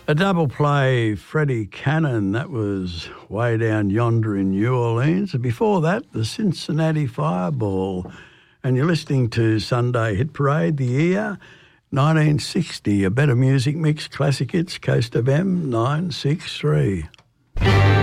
A double play, Freddie Cannon, that was Way Down Yonder in New Orleans. And before that, the Cincinnati Fireball. And you're listening to Sunday Hit Parade, the year 1960. A better music mix, classic hits, Coast FM 963.